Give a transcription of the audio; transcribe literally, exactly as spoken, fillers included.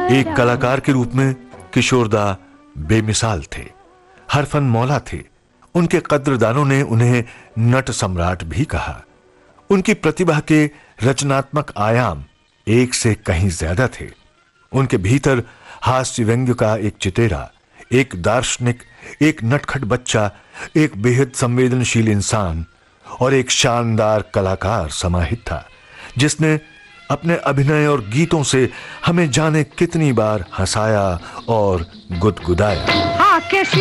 एक कलाकार के रूप में किशोरदा बेमिसाल थे, हरफन मौला थे। उनके कद्रदानों ने उन्हें नट सम्राट भी कहा। उनकी प्रतिभा के रचनात्मक आयाम एक से कहीं ज्यादा थे। उनके भीतर हास्य व्यंग्य का एक चितेरा, एक दार्शनिक, एक नटखट बच्चा, एक बेहद संवेदनशील इंसान और एक शानदार कलाकार समाहित था, जिसने अपने अभिनय और गीतों से हमें जाने कितनी बार हंसाया और गुदगुदाया।